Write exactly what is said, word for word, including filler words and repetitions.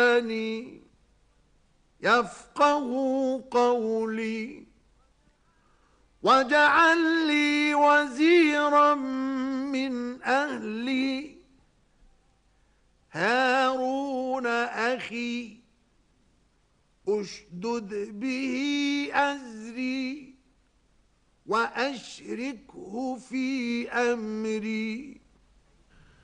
لساني يفقهوا قولي واجعل لي وزيرا من أهلي هارون أخي أشدد به أزري وأشركه في أمري